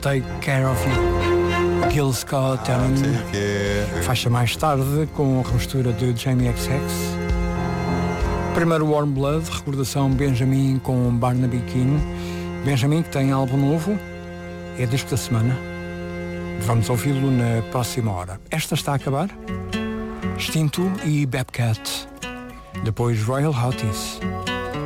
Take Care of You. Gil Scott Heron. Faixa mais tarde com a remistura de Jamie XX. Primeiro Warm Blood, recordação Benjamin com Barnaby Keane. Benjamin que tem álbum novo, é disco da semana. Vamos ouvi-lo na próxima hora. Esta está a acabar. Extinto e Bobcat. Depois Royal Hotties.